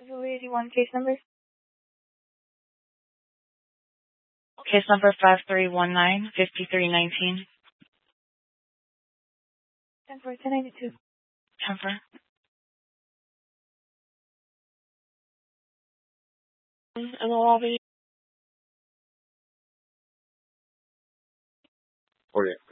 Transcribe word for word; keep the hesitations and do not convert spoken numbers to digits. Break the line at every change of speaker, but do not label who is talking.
Absolutely. Do you want case number?
Case number five three one nine, five three one nine.
ten four, ten ninety-two.
ten four. In the lobby.
forty-eight.